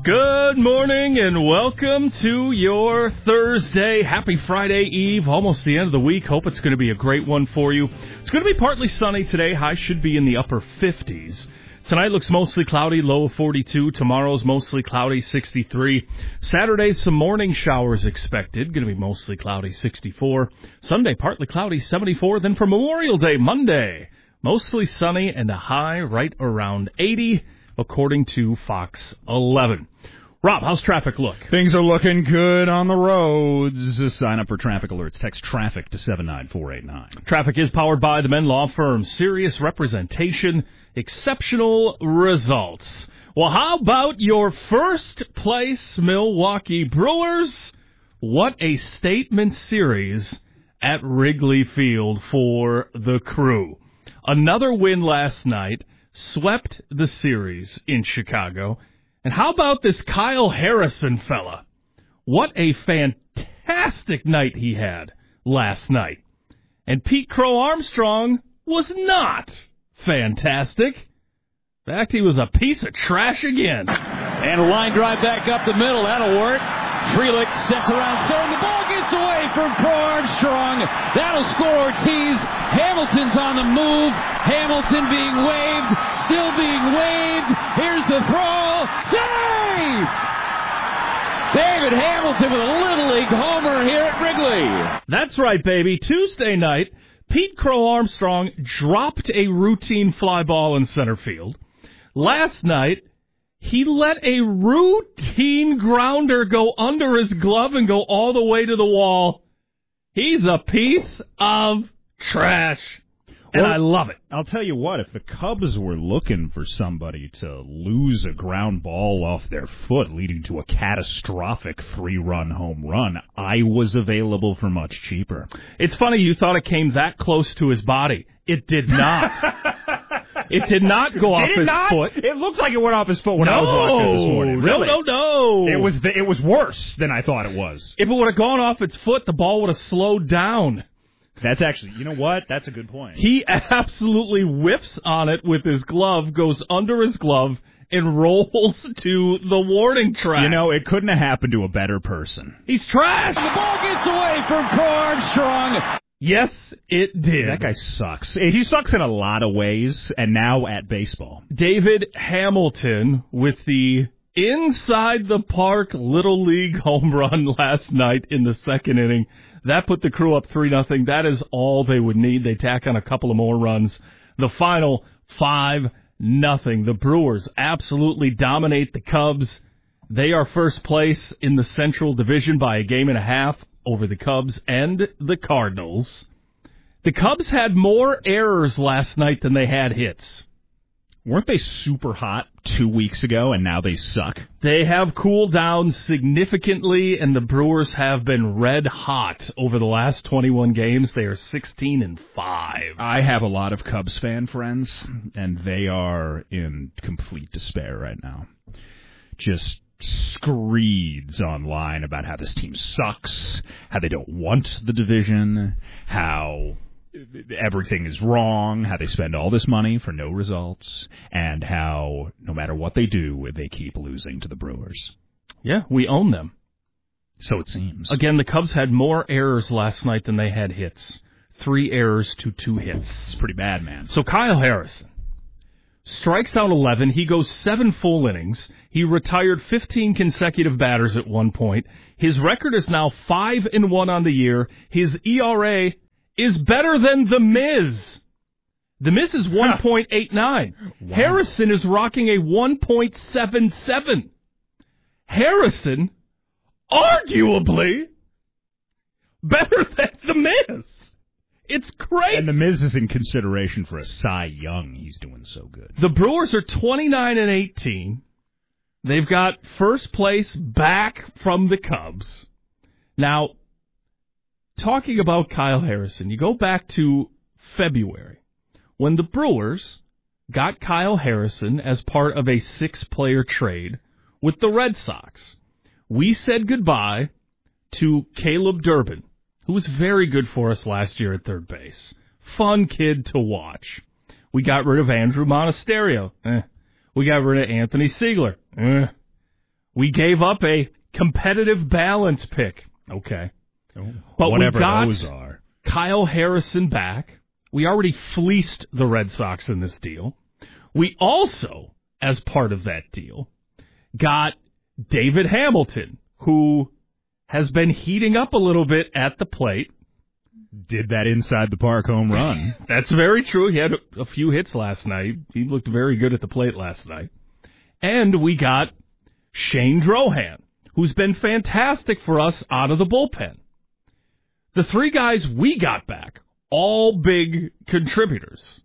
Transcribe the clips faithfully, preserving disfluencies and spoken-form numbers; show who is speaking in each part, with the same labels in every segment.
Speaker 1: Good morning and welcome to your Thursday. Happy Friday Eve, almost the end of the week. Hope it's going to be a great one for you. It's going to be partly sunny today. High should be in the upper fifties. Tonight looks mostly cloudy, low of forty-two. Tomorrow's mostly cloudy, sixty-three. Saturday, some morning showers expected. Going to be mostly cloudy, sixty-four. Sunday, partly cloudy, seventy-four. Then for Memorial Day, Monday, mostly sunny and a high right around eighty, according to Fox eleven. Rob, how's traffic look?
Speaker 2: Things are looking good on the roads. Sign up for traffic alerts. Text traffic to seven nine four eight nine.
Speaker 1: Traffic is powered by the Men Law Firm. Serious representation, exceptional results. Well, how about your first place Milwaukee Brewers? What a statement series at Wrigley Field for the Crew. Another win last night, swept the series in Chicago. And how about this Kyle Harrison fella? What a fantastic night he had last night. And Pete Crow Armstrong was not fantastic. In fact, he was a piece of trash again.
Speaker 3: And a line drive back up the middle. That'll work. Frelick sets around third. The ball gets away from Crow Armstrong. That'll score Ortiz. Hamilton's on the move. Hamilton being waved. Still being waved. Here's the throw. Save! David Hamilton with a Little League homer here at Wrigley.
Speaker 1: That's right, baby. Tuesday night, Pete Crow Armstrong dropped a routine fly ball in center field. Last night, he let a routine grounder go under his glove and go all the way to the wall. He's a piece of trash, and well, I love it.
Speaker 2: I'll tell you what, if the Cubs were looking for somebody to lose a ground ball off their foot, leading to a catastrophic three-run home run, I was available for much cheaper.
Speaker 1: It's funny you thought it came that close to his body. It did not. It did not go off
Speaker 2: did it
Speaker 1: his
Speaker 2: not?
Speaker 1: foot.
Speaker 2: It looked like it went off his foot when
Speaker 1: no,
Speaker 2: I was watching this morning. Really?
Speaker 1: No, no, no.
Speaker 2: It was the, it was worse than I thought it was.
Speaker 1: If it would have gone off its foot, the ball would have slowed down.
Speaker 2: That's actually, you know what? That's a good point.
Speaker 1: He absolutely whiffs on it with his glove, goes under his glove, and rolls to the warning track.
Speaker 2: You know, it couldn't have happened to a better person.
Speaker 1: He's trash.
Speaker 3: The ball gets away from Crow Armstrong.
Speaker 1: Yes, it did.
Speaker 2: That guy sucks. He sucks in a lot of ways, and now at baseball.
Speaker 1: David Hamilton with the inside-the-park Little League home run last night in the second inning. That put the Crew up three nothing. That is all they would need. They tack on a couple of more runs. The final, five nothing. The Brewers absolutely dominate the Cubs. They are first place in the Central Division by a game and a half over the Cubs and the Cardinals. The Cubs had more errors last night than they had hits.
Speaker 2: Weren't they super hot two weeks ago, and now they suck?
Speaker 1: They have cooled down significantly, and the Brewers have been red hot over the last twenty-one games. They are sixteen and five.
Speaker 2: I have a lot of Cubs fan friends, and they are in complete despair right now. Just screeds online about how this team sucks, how they don't want the division, how everything is wrong, how they spend all this money for no results, and how no matter what they do, they keep losing to the Brewers.
Speaker 1: Yeah, we own them.
Speaker 2: So it seems.
Speaker 1: Again, the Cubs had more errors last night than they had hits. Three errors to two hits.
Speaker 2: It's pretty bad, man.
Speaker 1: So Kyle Harrison strikes out eleven. He goes seven full innings. He retired fifteen consecutive batters at one point. His record is now five and one on the year. His E R A is better than The Miz. The Miz is one point eight nine. Wow. Harrison is rocking a one point seven seven. Harrison, arguably, better than The Miz. It's crazy.
Speaker 2: And The Miz is in consideration for a Cy Young. He's doing so good.
Speaker 1: The Brewers are twenty-nine and eighteen. They've got first place back from the Cubs. Now, talking about Kyle Harrison, you go back to February when the Brewers got Kyle Harrison as part of a six-player trade with the Red Sox. We said goodbye to Caleb Durbin, who was very good for us last year at third base. Fun kid to watch. We got rid of Andrew Monasterio. Eh. We got rid of Anthony Siegler. Eh. We gave up a competitive balance pick. Okay.
Speaker 2: Oh,
Speaker 1: but
Speaker 2: whatever
Speaker 1: we got
Speaker 2: those are.
Speaker 1: Kyle Harrison back. We already fleeced the Red Sox in this deal. We also, as part of that deal, got David Hamilton, who has been heating up a little bit at the plate.
Speaker 2: Did that inside the park home run.
Speaker 1: That's very true. He had a, a few hits last night. He looked very good at the plate last night. And we got Shane Drohan, who's been fantastic for us out of the bullpen. The three guys we got back, all big contributors.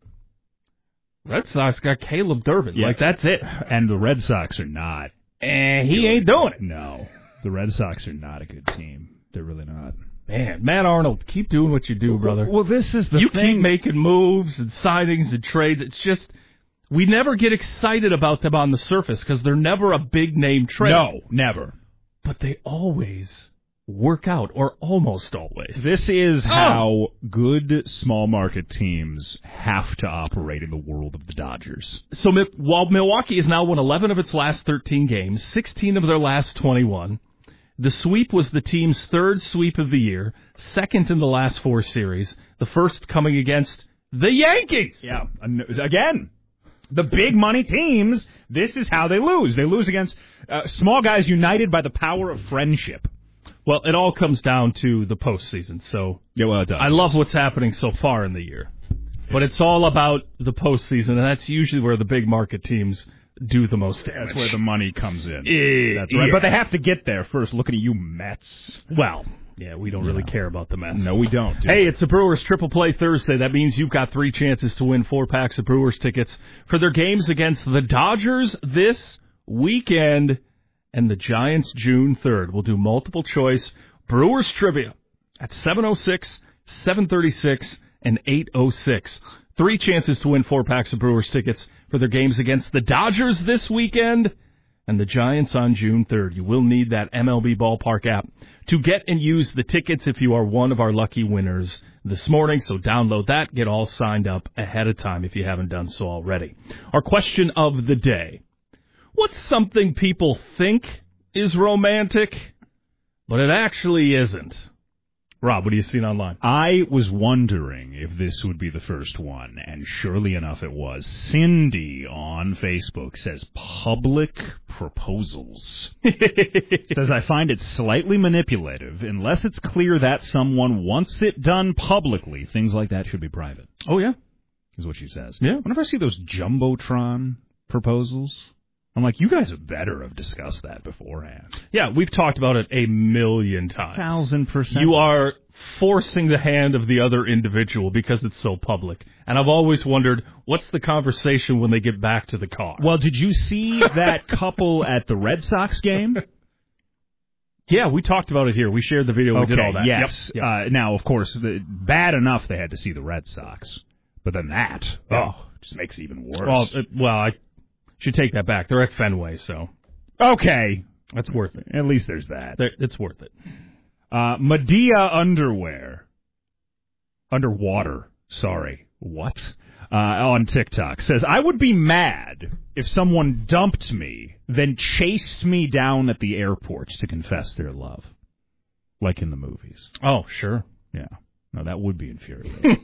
Speaker 1: Red Sox got Caleb Durbin.
Speaker 2: Yeah.
Speaker 1: Like, that's it.
Speaker 2: And the Red Sox are not.
Speaker 1: And he
Speaker 2: good.
Speaker 1: ain't doing it.
Speaker 2: No. The Red Sox are not a good team. They're really not.
Speaker 1: Man, Matt Arnold, keep doing what you do, brother.
Speaker 2: Well, this is the
Speaker 1: you
Speaker 2: thing.
Speaker 1: keep making moves and signings and trades. It's just, we never get excited about them on the surface because they're never a big-name trade.
Speaker 2: No, never.
Speaker 1: But they always work out, or almost always.
Speaker 2: This is
Speaker 1: Oh.
Speaker 2: how good small market teams have to operate in the world of the Dodgers.
Speaker 1: So Mi- while Milwaukee has now won eleven of its last thirteen games, sixteen of their last twenty-one, the sweep was the team's third sweep of the year, second in the last four series, the first coming against the Yankees.
Speaker 2: Yeah. Again, the big money teams, this is how they lose. They lose against uh, small guys united by the power of friendship.
Speaker 1: Well, it all comes down to the postseason, so
Speaker 2: Yeah, well, it does.
Speaker 1: I love what's happening so far in the year. But it's all about the postseason, and that's usually where the big market teams do the most damage.
Speaker 2: That's where the money comes in.
Speaker 1: Eh,
Speaker 2: That's right.
Speaker 1: yeah.
Speaker 2: But they have to get there first. Looking at you, Mets.
Speaker 1: Well, yeah, we don't really
Speaker 2: Yeah.
Speaker 1: care about the Mets.
Speaker 2: No, we don't. do
Speaker 1: Hey,
Speaker 2: we?
Speaker 1: it's the Brewers Triple Play Thursday. That means you've got three chances to win four packs of Brewers tickets for their games against the Dodgers this weekend and the Giants June third. We'll do multiple choice Brewers trivia at seven oh six, seven thirty-six, and eight oh six. Three chances to win four packs of Brewers tickets for their games against the Dodgers this weekend and the Giants on June third. You will need that M L B Ballpark app to get and use the tickets if you are one of our lucky winners this morning. So download that. Get all signed up ahead of time if you haven't done so already. Our question of the day. What's something people think is romantic, but it actually isn't? Rob, what are you seeing online?
Speaker 2: I was wondering if this would be the first one, and surely enough it was. Cindy on Facebook says public proposals. Says, I find it slightly manipulative. Unless it's clear that someone wants it done publicly, things like that should be private,
Speaker 1: Oh, yeah?
Speaker 2: is what she says.
Speaker 1: Yeah.
Speaker 2: Whenever I see those Jumbotron proposals, I'm like, you guys have better have discussed that beforehand.
Speaker 1: Yeah, we've talked about it a million times.
Speaker 2: Thousand percent.
Speaker 1: You are forcing the hand of the other individual because it's so public. And I've always wondered, what's the conversation when they get back to the car?
Speaker 2: Well, did you see that couple at the Red Sox game?
Speaker 1: Yeah, we talked about it here. We shared the video. We
Speaker 2: Okay,
Speaker 1: did all that.
Speaker 2: yes.
Speaker 1: Yep, yep.
Speaker 2: Uh, now, of course, the, bad enough they had to see the Red Sox. But then that,
Speaker 1: Yeah.
Speaker 2: oh, just makes it even worse.
Speaker 1: Well, it, well, I should take that back. They're at Fenway, so
Speaker 2: okay.
Speaker 1: that's worth it.
Speaker 2: At least there's that.
Speaker 1: They're, it's worth it.
Speaker 2: Uh, Medea underwear. Underwater. Sorry. What? Uh, on TikTok says, I would be mad if someone dumped me, then chased me down at the airport to confess their love. Like in the movies.
Speaker 1: Oh, sure.
Speaker 2: Yeah. No, that would be infuriating.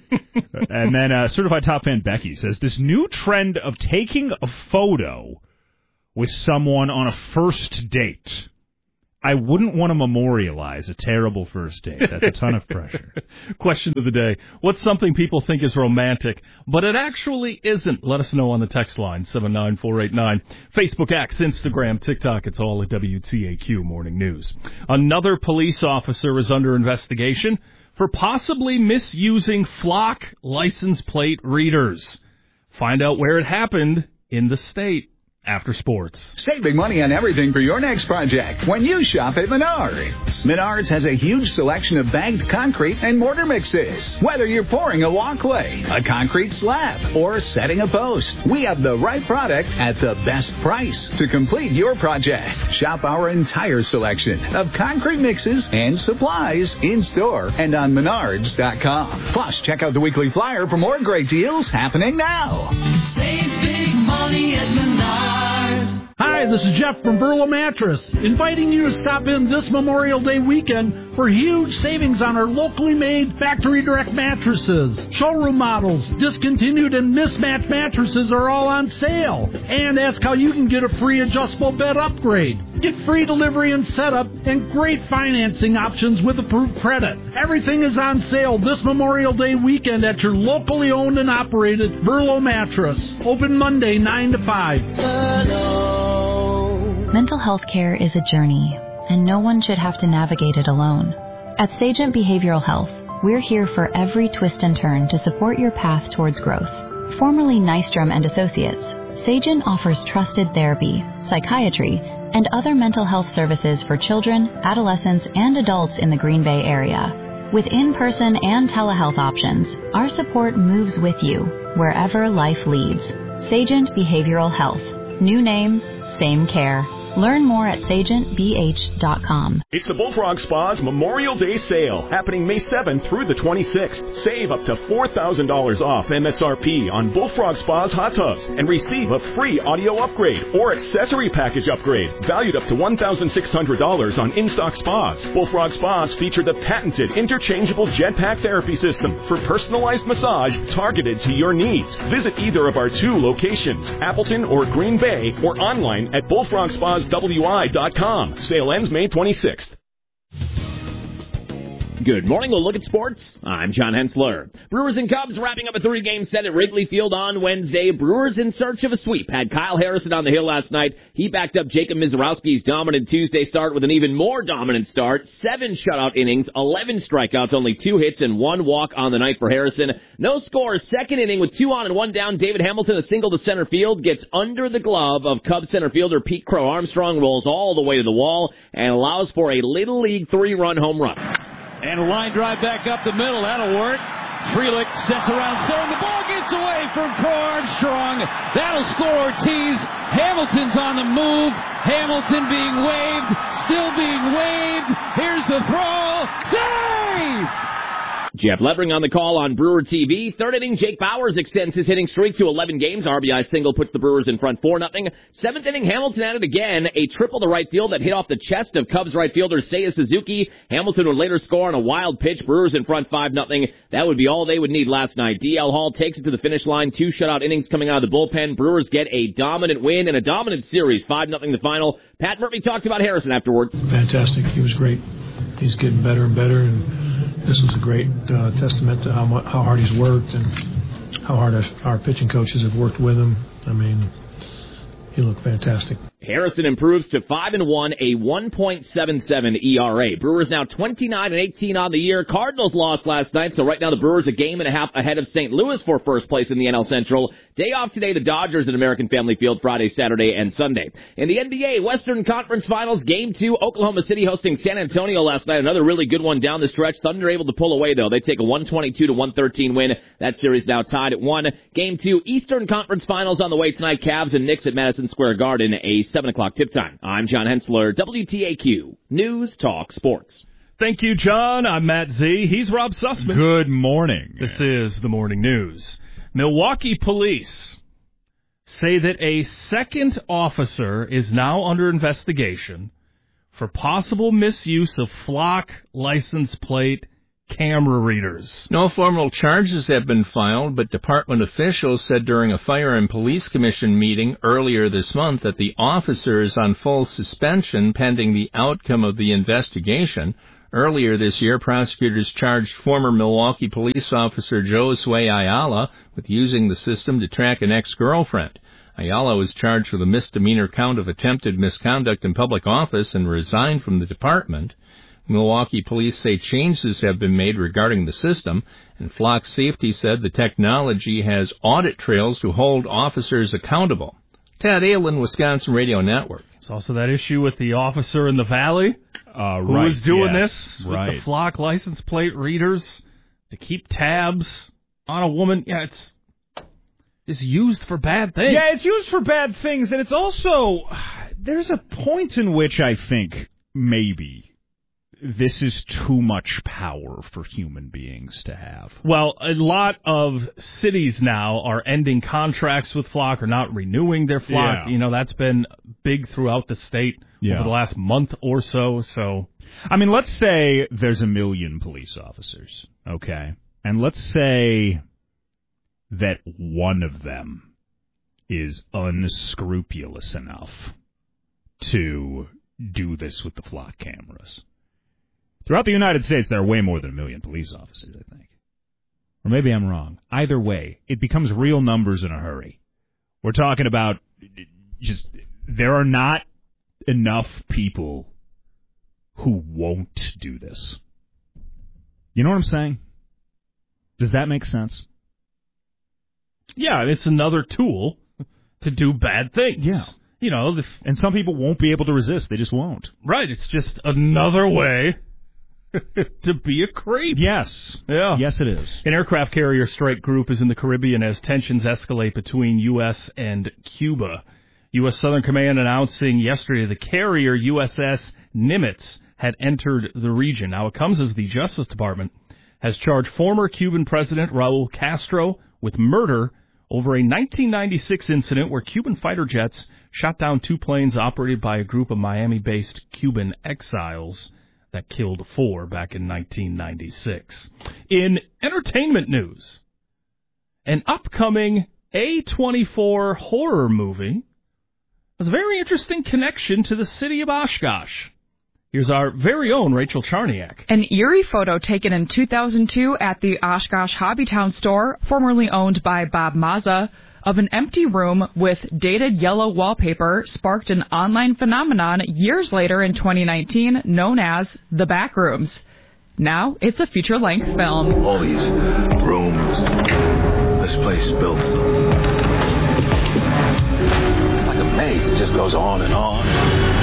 Speaker 2: And then uh, Certified Top Fan Becky says, this new trend of taking a photo with someone on a first date. I wouldn't want to memorialize a terrible first date. That's a ton of pressure.
Speaker 1: Question of the day. What's something people think is romantic, but it actually isn't? Let us know on the text line, seven nine four eight nine. Facebook, X, Instagram, TikTok. It's all at W T A Q Morning News. Another police officer is under investigation for possibly misusing Flock license plate readers. Find out where it happened in the state after sports.
Speaker 4: Save big money on everything for your next project when you shop at Menards. Menards has a huge selection of bagged concrete and mortar mixes. Whether you're pouring a walkway, a concrete slab, or setting a post, we have the right product at the best price to complete your project. Shop our entire selection of concrete mixes and supplies in-store and on menards dot com. Plus, check out the weekly flyer for more great deals happening now.
Speaker 5: Save big money at Menards.
Speaker 1: Hi,
Speaker 5: Hi, this is Jeff from Burlow Mattress, inviting you to stop in this Memorial Day weekend for huge savings on our locally made factory direct mattresses. Showroom models, discontinued and mismatched mattresses are all on sale. And ask how you can get a free adjustable bed upgrade. Get free delivery and setup and great financing options with approved credit. Everything is on sale this Memorial Day weekend at your locally owned and operated Burlow Mattress. Open Monday nine to five.
Speaker 6: Mental health care is a journey, and no one should have to navigate it alone. At Sagent Behavioral Health, we're here for every twist and turn to support your path towards growth. Formerly Nystrom and Associates, Sagent offers trusted therapy, psychiatry, and other mental health services for children, adolescents, and adults in the Green Bay area. With in-person and telehealth options, our support moves with you wherever life leads. Sagent Behavioral Health. New name, same care. Learn more at sagent b h dot com.
Speaker 7: It's the Bullfrog Spa's Memorial Day sale, happening May seventh through the twenty-sixth. Save up to four thousand dollars off M S R P on Bullfrog Spa's hot tubs and receive a free audio upgrade or accessory package upgrade, valued up to one thousand six hundred dollars on in-stock spas. Bullfrog Spas feature the patented interchangeable jetpack therapy system for personalized massage targeted to your needs. Visit either of our two locations, Appleton or Green Bay, or online at bullfrog spas w i dot com. Sale ends May twenty-sixth.
Speaker 8: Good morning. We'll look at sports. I'm John Hensler. Brewers and Cubs wrapping up a three-game set at Wrigley Field on Wednesday. Brewers in search of a sweep had Kyle Harrison on the hill last night. He backed up Jacob Mizorowski's dominant Tuesday start with an even more dominant start. Seven shutout innings, eleven strikeouts, only two hits, and one walk on the night for Harrison. No score. Second inning with two on and one down. David Hamilton, a single to center field, gets under the glove of Cubs center fielder Pete Crow Armstrong, rolls all the way to the wall, and allows for a Little League three-run home run.
Speaker 3: And a line drive back up the middle. That'll work. Frelick sets around third. The ball gets away from Crow Armstrong. That'll score Ortiz. Hamilton's on the move. Hamilton being waved. Still being waved. Here's the throw. Save!
Speaker 8: Jeff Levering on the call on Brewer T V. Third inning, Jake Bauers extends his hitting streak to eleven games. R B I single puts the Brewers in front four nothing. Seventh inning, Hamilton at it again. A triple to right field that hit off the chest of Cubs right fielder Seiya Suzuki. Hamilton would later score on a wild pitch. Brewers in front five nothing. That would be all they would need last night. D L Hall takes it to the finish line. Two shutout innings coming out of the bullpen. Brewers get a dominant win and a dominant series. five nothing the final. Pat Murphy talked about Harrison afterwards.
Speaker 9: Fantastic. He was great. He's getting better and better, and this was a great uh, testament to how much, how hard he's worked and how hard our, our pitching coaches have worked with him. I mean, he looked fantastic.
Speaker 8: Harrison improves to five and one, a one point seven seven E R A. Brewers now twenty-nine and eighteen on the year. Cardinals lost last night, so right now the Brewers a game and a half ahead of Saint Louis for first place in the N L Central. Day off today, the Dodgers at American Family Field Friday, Saturday, and Sunday. In the N B A Western Conference Finals, Game two, Oklahoma City hosting San Antonio last night. Another really good one down the stretch. Thunder able to pull away, though. They take a one twenty-two to one thirteen win. That series now tied at one. Game two, Eastern Conference Finals on the way tonight. Cavs and Knicks at Madison Square Garden, a seven o'clock tip time. I'm John Hensler, W T A Q, News Talk Sports.
Speaker 1: Thank you, John. I'm Matt Z. He's Rob Sussman.
Speaker 2: Good morning.
Speaker 1: This is the Morning News. Milwaukee police say that a second officer is now under investigation for possible misuse of Flock license plate camera readers.
Speaker 10: No formal charges have been filed, but department officials said during a Fire and Police Commission meeting earlier this month that the officer is on full suspension pending the outcome of the investigation. Earlier this year, prosecutors charged former Milwaukee police officer Josue Ayala with using the system to track an ex-girlfriend. Ayala was charged with a misdemeanor count of attempted misconduct in public office and resigned from the department. Milwaukee police say changes have been made regarding the system, and Flock Safety said the technology has audit trails to hold officers accountable. Tad Aylin, Wisconsin Radio Network.
Speaker 1: There's also that issue with the officer in the Valley
Speaker 2: uh,
Speaker 1: who
Speaker 2: right,
Speaker 1: was doing
Speaker 2: yes,
Speaker 1: this
Speaker 2: right.
Speaker 1: with the Flock license plate readers to keep tabs on a woman. Yeah, it's it's used for bad things.
Speaker 2: Yeah, it's used for bad things, and it's also, there's a point in which I think maybe this is too much power for human beings to have.
Speaker 1: Well, a lot of cities now are ending contracts with Flock or not renewing their Flock.
Speaker 2: Yeah.
Speaker 1: You know, that's been big throughout the state
Speaker 2: Yeah.
Speaker 1: over the last month or so. So,
Speaker 2: I mean, let's say there's a million police officers, okay? And let's say that one of them is unscrupulous enough to do this with the Flock cameras. Throughout the United States, there are way more than a million police officers, I think. Or maybe I'm wrong. Either way, it becomes real numbers in a hurry. We're talking about just, there are not enough people who won't do this. You know what I'm saying? Does that make sense?
Speaker 1: yeah, it's another tool to do bad things.
Speaker 2: Yeah.
Speaker 1: You know, the,
Speaker 2: And some people won't be able to resist. They just won't.
Speaker 1: right, it's just another way to be a creep.
Speaker 2: Yes.
Speaker 1: Yeah.
Speaker 2: Yes, it is.
Speaker 1: An aircraft carrier strike group is in the Caribbean as tensions escalate between U S and Cuba. U S Southern Command announcing yesterday the carrier U S S Nimitz had entered the region. Now, it comes as the Justice Department has charged former Cuban President Raul Castro with murder over a nineteen ninety-six incident where Cuban fighter jets shot down two planes operated by a group of Miami-based Cuban exiles that killed four back in nineteen ninety-six. In entertainment news, an upcoming A twenty-four horror movie has a very interesting connection to the city of Oshkosh. Here's our very own Rachel Charniak.
Speaker 11: An eerie photo taken in two thousand two at the Oshkosh Hobbytown store, formerly owned by Bob Mazza, of an empty room with dated yellow wallpaper sparked an online phenomenon years later in twenty nineteen known as The Backrooms. Now it's a feature-length film.
Speaker 12: All these rooms, this place built. It's like a maze. It just goes on and on.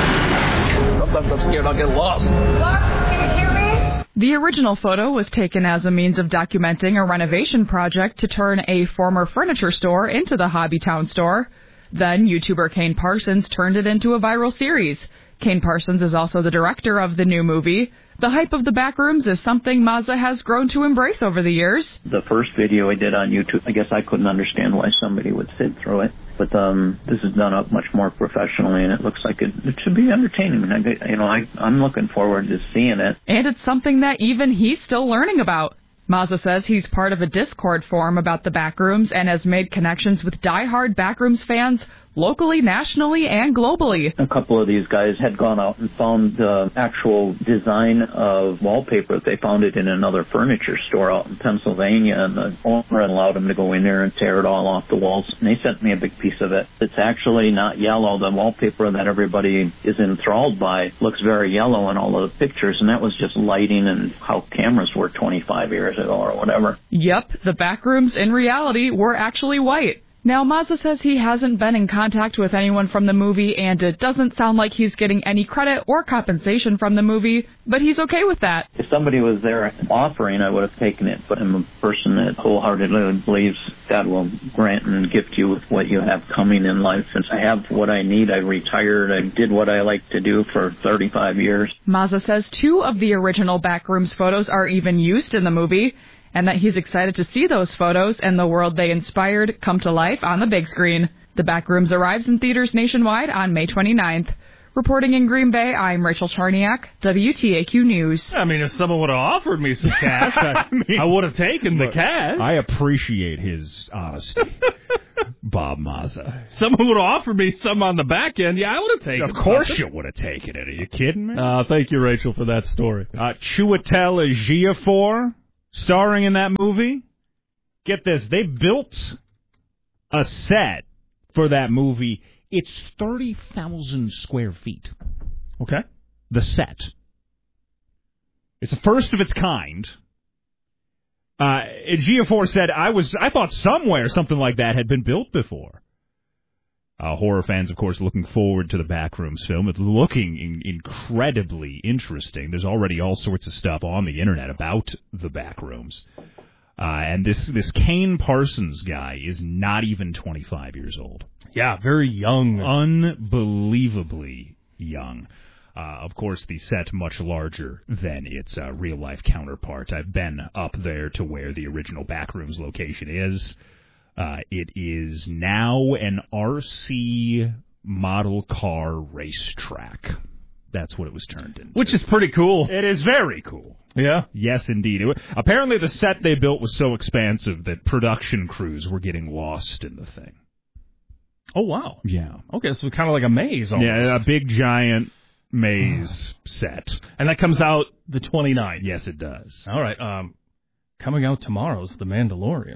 Speaker 12: I'm scared I'll get lost.
Speaker 11: Can you hear me? The original photo was taken as a means of documenting a renovation project to turn a former furniture store into the Hobbytown store. Then YouTuber Kane Parsons turned it into a viral series. Kane Parsons is also the director of the new movie. The hype of The Backrooms is something Mazda has grown to embrace over the years.
Speaker 13: The first video I did on YouTube, I guess I couldn't understand why somebody would sit through it. But um, this is done up much more professionally, and it looks like it, it should be entertaining. I, you know, I, I'm looking forward to seeing it.
Speaker 11: And it's something that even he's still learning about. Mazza says he's part of a Discord forum about the Backrooms and has made connections with diehard Backrooms fans locally, nationally, and globally.
Speaker 13: A couple of these guys had gone out and found the actual design of wallpaper. They found it in another furniture store out in Pennsylvania, and the owner allowed them to go in there and tear it all off the walls. And they sent me a big piece of it. It's actually not yellow. The wallpaper that everybody is enthralled by looks very yellow in all of the pictures, and that was just lighting and how cameras were twenty-five years ago or whatever.
Speaker 11: Yep, the Backrooms in reality were actually white. Now, Mazza says he hasn't been in contact with anyone from the movie, and it doesn't sound like he's getting any credit or compensation from the movie, but he's okay with that.
Speaker 13: If somebody was there offering, I would have taken it, but I'm a person that wholeheartedly believes God will grant and gift you with what you have coming in life. Since I have what I need, I retired, I did what I like to do for thirty-five years.
Speaker 11: Mazza says two of the original Backrooms photos are even used in the movie, and that he's excited to see those photos and the world they inspired come to life on the big screen. The Backrooms arrives in theaters nationwide on May twenty-ninth. Reporting in Green Bay, I'm Rachel Charniak, W T A Q News.
Speaker 1: I mean, if someone would have offered me some cash, I, I, mean, I would have taken the cash.
Speaker 2: I appreciate his honesty, Bob Mazza.
Speaker 1: Someone would have offered me some on the back end. Yeah, I would have taken it.
Speaker 2: Of course something. You would have taken it. Are you kidding me?
Speaker 1: Uh, thank you, Rachel, for that story.
Speaker 2: Uh, Chiwetel Ejiofor, starring in that movie. Get this, they built a set for that movie. It's thirty thousand square feet.
Speaker 1: Okay.
Speaker 2: The set. It's the first of its kind. Uh, Ejiofor said, I was, I thought somewhere something like that had been built before. Uh, horror fans, of course, looking forward to the Backrooms film. It's looking in- incredibly interesting. There's already all sorts of stuff on the internet about the Backrooms. Uh, and this, this Kane Parsons guy is not even twenty-five years old.
Speaker 1: Yeah, very young.
Speaker 2: Unbelievably young. Uh, of course, the set much larger than its uh, real-life counterpart. I've been up there to where the original Backrooms location is. Uh, it is now an R C model car racetrack. That's what it was turned into.
Speaker 1: Which is pretty cool.
Speaker 2: It is very cool.
Speaker 1: Yeah?
Speaker 2: Yes, indeed. It, apparently the set they built was so expansive that production crews were getting lost in the thing.
Speaker 1: Oh, wow.
Speaker 2: Yeah.
Speaker 1: Okay, so kind of like a maze almost.
Speaker 2: Yeah, a big, giant maze set.
Speaker 1: And that comes out the twenty-ninth.
Speaker 2: Yes, it does.
Speaker 1: All right. Um, coming out tomorrow is The Mandalorian.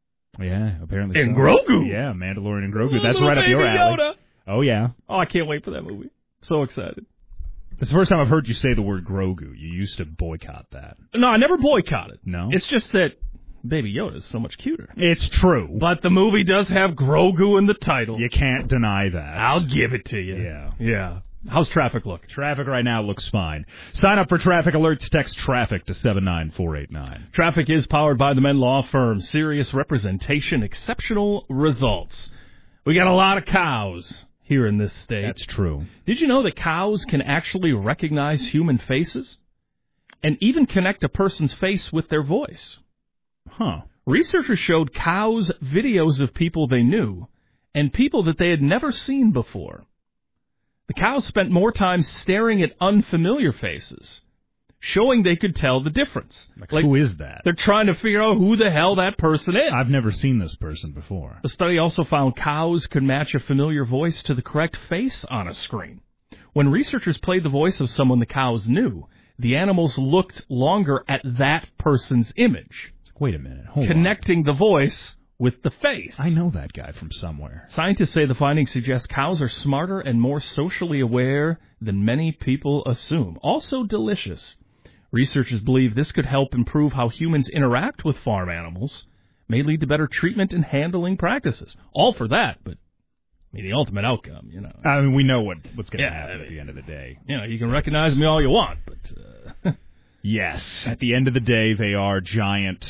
Speaker 2: Yeah, apparently
Speaker 1: And
Speaker 2: so.
Speaker 1: Grogu.
Speaker 2: Yeah, Mandalorian and Grogu.
Speaker 1: Ooh,
Speaker 2: That's
Speaker 1: little
Speaker 2: right up your
Speaker 1: baby
Speaker 2: alley.
Speaker 1: Yoda.
Speaker 2: Oh, yeah.
Speaker 1: Oh, I can't wait for that movie. So excited.
Speaker 2: It's the first time I've heard you say the word Grogu. You used to boycott that.
Speaker 1: No, I never boycotted.
Speaker 2: No?
Speaker 1: It's just that Baby Yoda is so much cuter.
Speaker 2: It's true.
Speaker 1: But the movie does have Grogu in the title.
Speaker 2: You can't deny that.
Speaker 1: I'll give it to you.
Speaker 2: Yeah.
Speaker 1: Yeah. How's traffic look?
Speaker 2: Traffic right now looks fine. Sign up for traffic alerts. Text traffic to seven nine four eight nine.
Speaker 1: Traffic is powered by the Men Law Firm. Serious representation, exceptional results. We got a lot of cows here in this state.
Speaker 2: That's true.
Speaker 1: Did you know that cows can actually recognize human faces? And even connect a person's face with their voice?
Speaker 2: Huh.
Speaker 1: Researchers showed cows videos of people they knew and people that they had never seen before. The cows spent more time staring at unfamiliar faces, showing they could tell the difference.
Speaker 2: Like, like, who is that?
Speaker 1: They're trying to figure out who the hell that person is.
Speaker 2: I've never seen this person before.
Speaker 1: The study also found cows could match a familiar voice to the correct face on a screen. When researchers played the voice of someone the cows knew, the animals looked longer at that person's image.
Speaker 2: Wait a minute. Hold
Speaker 1: connecting
Speaker 2: on.
Speaker 1: the voice with the face.
Speaker 2: I know that guy from somewhere.
Speaker 1: Scientists say the findings suggest cows are smarter and more socially aware than many people assume. Also delicious. Researchers believe this could help improve how humans interact with farm animals, may lead to better treatment and handling practices. All for that, but I mean, the ultimate outcome, you know.
Speaker 2: I mean, we know what what's going to
Speaker 1: yeah,
Speaker 2: happen at the end of the day.
Speaker 1: You know, you can recognize me all you want, but... Uh,
Speaker 2: yes, at the end of the day, they are giant...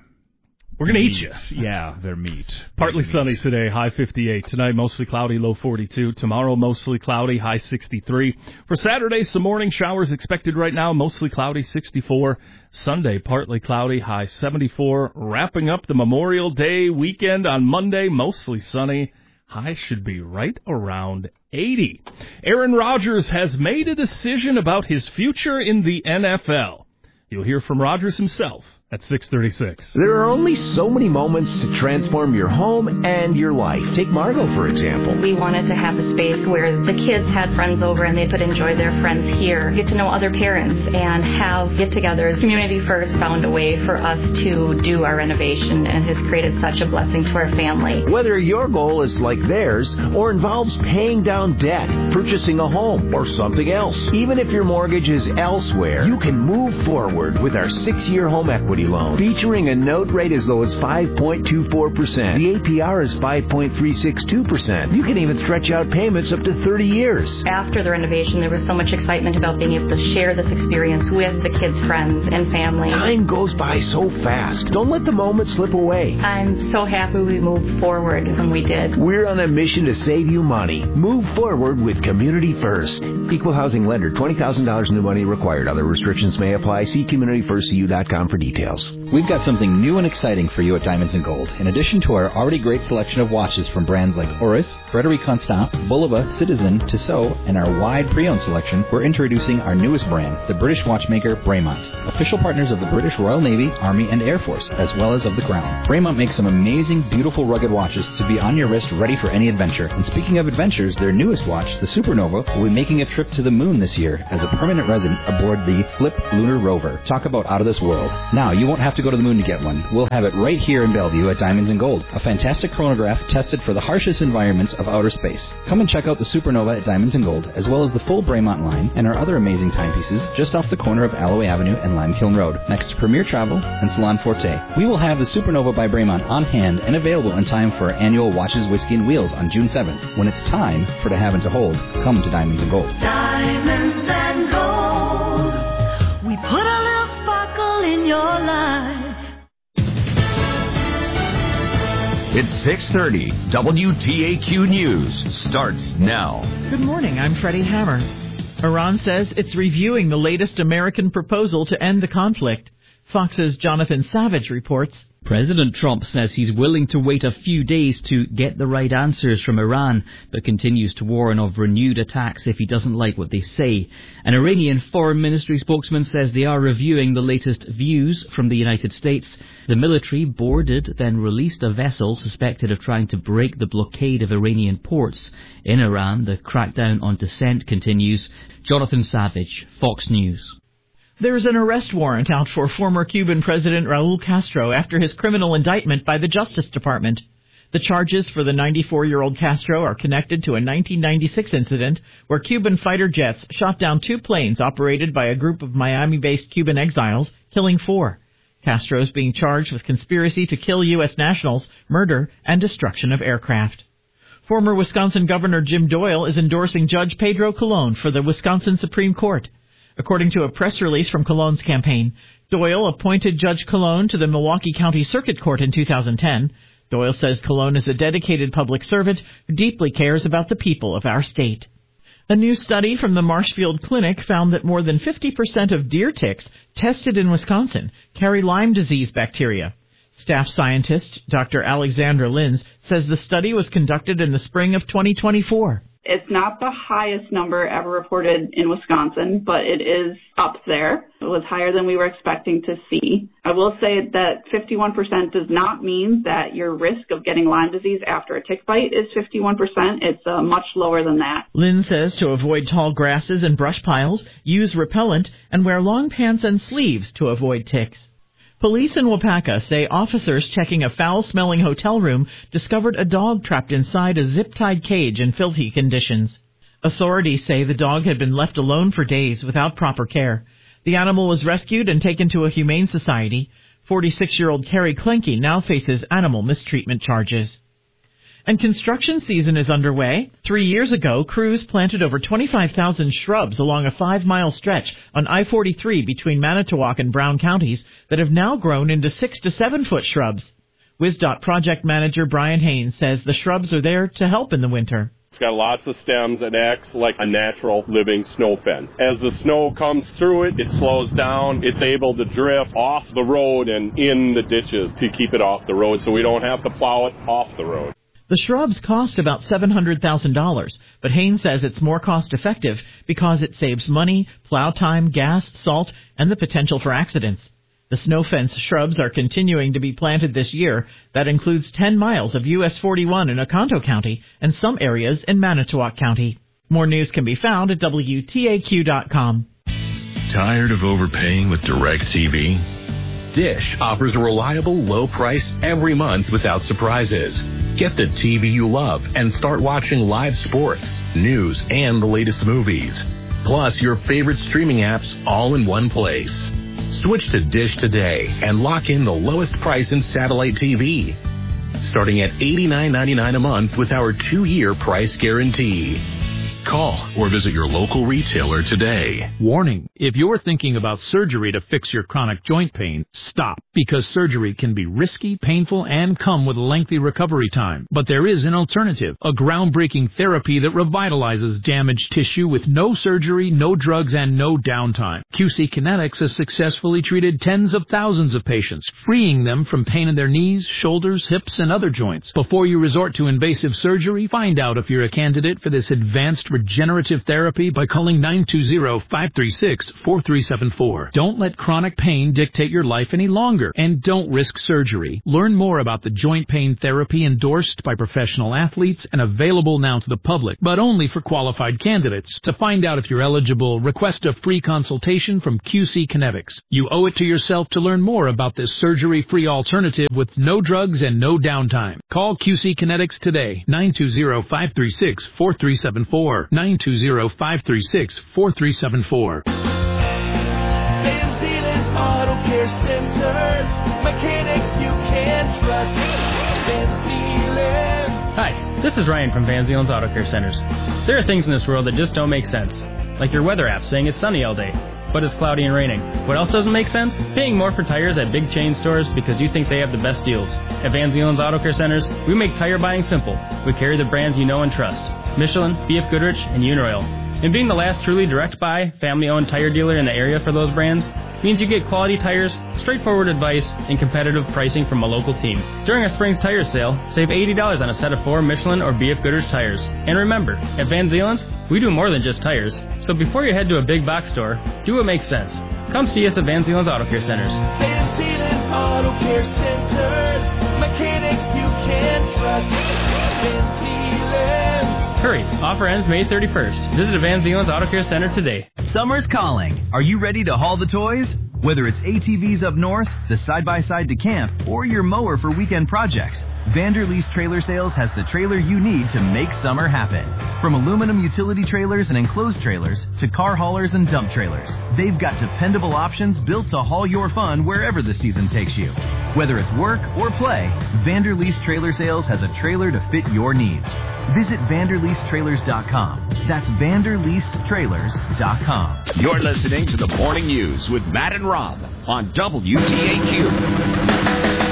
Speaker 1: We're going to eat you.
Speaker 2: Yeah, they're meat.
Speaker 1: Partly
Speaker 2: they're
Speaker 1: sunny
Speaker 2: meat.
Speaker 1: today, high fifty-eight. Tonight, mostly cloudy, low forty-two. Tomorrow, mostly cloudy, high sixty-three. For Saturday, some morning showers expected right now, mostly cloudy, sixty-four. Sunday, partly cloudy, high seventy-four. Wrapping up the Memorial Day weekend on Monday, mostly sunny. High should be right around eighty. Aaron Rodgers has made a decision about his future in the N F L. You'll hear from Rodgers himself at six thirty-six.
Speaker 14: There are only so many moments to transform your home and your life. Take Margot, for example.
Speaker 15: We wanted to have a space where the kids had friends over and they could enjoy their friends here, get to know other parents, and have get-togethers. Community First found a way for us to do our renovation and has created such a blessing to our family.
Speaker 14: Whether your goal is like theirs or involves paying down debt, purchasing a home, or something else, even if your mortgage is elsewhere, you can move forward with our six-year home equity loan, featuring a note rate as low as five point two four percent. The A P R is five point three six two percent. You can even stretch out payments up to thirty years.
Speaker 15: After the renovation, there was so much excitement about being able to share this experience with the kids' friends and family.
Speaker 14: Time goes by so fast. Don't let the moment slip away.
Speaker 15: I'm so happy we moved forward when we did.
Speaker 14: We're on a mission to save you money. Move forward with Community First. Equal housing lender. twenty thousand dollars new money required. Other restrictions may apply. See community first c u dot com for details.
Speaker 16: We've got something new and exciting for you at Diamonds and Gold. In addition to our already great selection of watches from brands like Oris, Frederic Constant, Bulova, Citizen, Tissot, and our wide pre-owned selection, we're introducing our newest brand, the British watchmaker Bremont, official partners of the British Royal Navy, Army, and Air Force, as well as of the Crown. Bremont makes some amazing, beautiful, rugged watches to be on your wrist ready for any adventure. And speaking of adventures, their newest watch, the Supernova, will be making a trip to the moon this year as a permanent resident aboard the Flip Lunar Rover. Talk about out of this world. Now, you won't have to go to the moon to get one. We'll have it right here in Bellevue at Diamonds and Gold, a fantastic chronograph tested for the harshest environments of outer space. Come and check out the Supernova at Diamonds and Gold, as well as the full Bremont line and our other amazing timepieces just off the corner of Alloway Avenue and Limekiln Road, next to Premier Travel and Salon Forte. We will have the Supernova by Bremont on hand and available in time for our annual Watches, Whiskey, and Wheels on June seventh. When it's time for to have and to hold, come to Diamonds and Gold.
Speaker 17: Diamonds and Gold, we put a little sparkle in your life.
Speaker 18: It's six thirty. W T A Q News starts now.
Speaker 19: Good morning. I'm Freddie Hammer. Iran says it's reviewing the latest American proposal to end the conflict. Fox's Jonathan Savage reports.
Speaker 20: President Trump says he's willing to wait a few days to get the right answers from Iran, but continues to warn of renewed attacks if he doesn't like what they say. An Iranian foreign ministry spokesman says they are reviewing the latest views from the United States. The military boarded, then released a vessel suspected of trying to break the blockade of Iranian ports. In Iran, the crackdown on dissent continues. Jonathan Savage, Fox News.
Speaker 19: There's an arrest warrant out for former Cuban President Raul Castro after his criminal indictment by the Justice Department. The charges for the ninety-four-year-old Castro are connected to a nineteen ninety-six incident where Cuban fighter jets shot down two planes operated by a group of Miami-based Cuban exiles, killing four. Castro is being charged with conspiracy to kill U S nationals, murder, and destruction of aircraft. Former Wisconsin Governor Jim Doyle is endorsing Judge Pedro Colon for the Wisconsin Supreme Court. According to a press release from Colon's campaign, Doyle appointed Judge Colon to the Milwaukee County Circuit Court in two thousand ten. Doyle says Colon is a dedicated public servant who deeply cares about the people of our state. A new study from the Marshfield Clinic found that more than fifty percent of deer ticks tested in Wisconsin carry Lyme disease bacteria. Staff scientist Doctor Alexandra Linz says the study was conducted in the spring of twenty twenty-four.
Speaker 21: It's not the highest number ever reported in Wisconsin, but it is up there. It was higher than we were expecting to see. I will say that fifty-one percent does not mean that your risk of getting Lyme disease after a tick bite is fifty-one percent. It's uh, much lower than that.
Speaker 19: Lynn says to avoid tall grasses and brush piles, use repellent, and wear long pants and sleeves to avoid ticks. Police in Wapaka say officers checking a foul-smelling hotel room discovered a dog trapped inside a zip-tied cage in filthy conditions. Authorities say the dog had been left alone for days without proper care. The animal was rescued and taken to a humane society. forty-six-year-old Carrie Klenke now faces animal mistreatment charges. And construction season is underway. Three years ago, crews planted over twenty-five thousand shrubs along a five-mile stretch on I forty-three between Manitowoc and Brown counties that have now grown into six to seven-foot shrubs. WisDOT project manager Brian Haynes says the shrubs are there to help in the winter.
Speaker 22: It's got lots of stems and acts like a natural living snow fence. As the snow comes through it, it slows down. It's able to drift off the road and in the ditches to keep it off the road so we don't have to plow it off the road.
Speaker 19: The shrubs cost about seven hundred thousand dollars, but Haynes says it's more cost-effective because it saves money, plow time, gas, salt, and the potential for accidents. The snow fence shrubs are continuing to be planted this year. That includes ten miles of U S forty-one in Oconto County and some areas in Manitowoc County. More news can be found at W T A Q dot com.
Speaker 23: Tired of overpaying with DirecTV? Dish offers a reliable low price every month without surprises. Get the T V you love and start watching live sports, news, and the latest movies. Plus your favorite streaming apps all in one place. Switch to Dish today and lock in the lowest price in satellite T V. Starting at eighty-nine ninety-nine a month with our two-year price guarantee. Call or visit your local retailer today.
Speaker 24: Warning, if you're thinking about surgery to fix your chronic joint pain, stop, because surgery can be risky, painful, and come with a lengthy recovery time. But there is an alternative, a groundbreaking therapy that revitalizes damaged tissue with no surgery, no drugs, and no downtime. Q C Kinetics has successfully treated tens of thousands of patients, freeing them from pain in their knees, shoulders, hips, and other joints. Before you resort to invasive surgery, find out if you're a candidate for this advanced regenerative therapy by calling nine two zero, five three six, four three seven four. Don't let chronic pain dictate your life any longer, and don't risk surgery. Learn more about the joint pain therapy endorsed by professional athletes and available now to the public, but only for qualified candidates. To find out if you're eligible, request a free consultation from Q C Kinetics. You owe it to yourself to learn more about this surgery-free alternative with no drugs and no downtime. Call Q C Kinetics today, nine two zero, five three six, four three seven four. nine two zero, five three six, four three seven four.
Speaker 17: Van Zeeland's Auto Care Centers, mechanics you can trust. Van Zeeland.
Speaker 25: Hi, this is Ryan from Van Zeeland's Auto Care Centers. There are things in this world that just don't make sense, like your weather app saying it's sunny all day, but it's cloudy and raining. What else doesn't make sense? Paying more for tires at big chain stores because you think they have the best deals. At Van Zeeland's Auto Care Centers, we make tire buying simple. We carry the brands you know and trust: Michelin, B F Goodrich, and Uniroyal. And being the last truly direct buy, family-owned tire dealer in the area for those brands means you get quality tires, straightforward advice, and competitive pricing from a local team. During our spring tire sale, save eighty dollars on a set of four Michelin or B F Goodrich tires. And remember, at Van Zeeland's, we do more than just tires. So before you head to a big box store, do what makes sense. Come see us at Van Zeeland's Auto Care Centers.
Speaker 17: Van Zeeland's Auto Care Centers. Mechanics you can trust. Van Zeeland's.
Speaker 25: Hurry, offer ends May thirty-first. Visit Van Zeeland's Auto Care Center today.
Speaker 3: Summer's calling. Are you ready to haul the toys? Whether it's A T Vs up north, the side-by-side to camp, or your mower for weekend projects, Vanderleest Trailer Sales has the trailer you need to make summer happen. From aluminum utility trailers and enclosed trailers to car haulers and dump trailers, they've got dependable options built to haul your fun wherever the season takes you. Whether it's work or play, Vanderleest Trailer Sales has a trailer to fit your needs. Visit Vanderleest Trailers dot com. That's Vanderleest Trailers dot com.
Speaker 18: You're listening to the Morning News with Matt and Rob on W T A Q.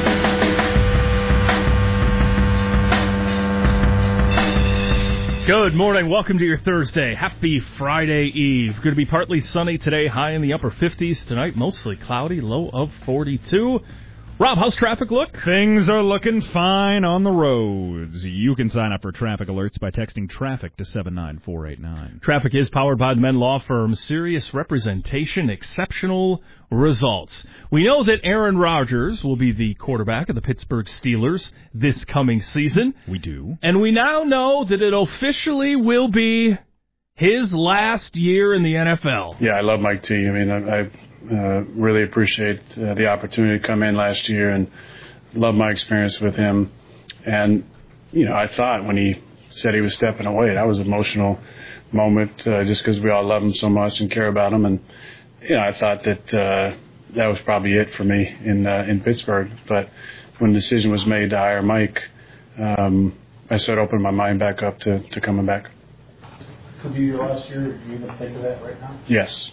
Speaker 1: Good morning. Welcome to your Thursday. Happy Friday Eve. Going to be partly sunny today, high in the upper fifties. Tonight, mostly cloudy, low of forty-two. Rob, how's traffic look?
Speaker 2: Things are looking fine on the roads. You can sign up for traffic alerts by texting traffic to seven nine four eight nine.
Speaker 1: Traffic is powered by the Menn Law Firm. Serious representation, exceptional results. We know that Aaron Rodgers will be the quarterback of the Pittsburgh Steelers this coming season.
Speaker 2: We do.
Speaker 1: And we now know that it officially will be his last year in the N F L.
Speaker 4: Yeah, I love Mike T. I mean, I... I Uh, really appreciate uh, the opportunity to come in last year and love my experience with him. And, you know, I thought when he said he was stepping away, that was an emotional moment uh, just because we all love him so much and care about him. And, you know, I thought that uh, that was probably it for me in uh, in Pittsburgh. But when the decision was made to hire Mike, um, I started opening my mind back up to, to coming back.
Speaker 5: Could be your last year. Do you even think of that right now?
Speaker 4: Yes.